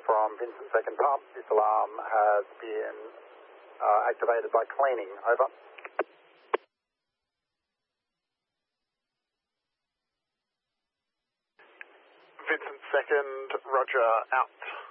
from Vincent Second Pub. This alarm has been activated by cleaning. Over. Vincent Second, Roger, out.